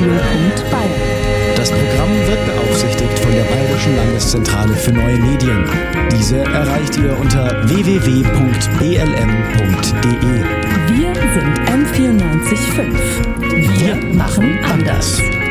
Das Programm wird beaufsichtigt von der Bayerischen Landeszentrale für neue Medien. Diese erreicht ihr unter www.blm.de. Wir sind M94.5. Wir machen anders.